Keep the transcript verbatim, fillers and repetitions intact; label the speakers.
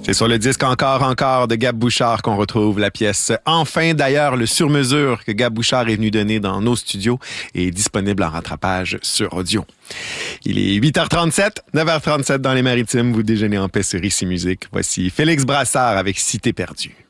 Speaker 1: C'est sur le disque Encore, encore de Gab Bouchard qu'on retrouve la pièce Enfin. D'ailleurs, le sur-mesure que Gab Bouchard est venu donner dans nos studios est disponible en rattrapage sur audio. Il est huit heures trente-sept, neuf heures trente-sept dans les Maritimes. Vous déjeunez en paix sur Ici Musique. Voici Félix Brassard avec Cité perdue.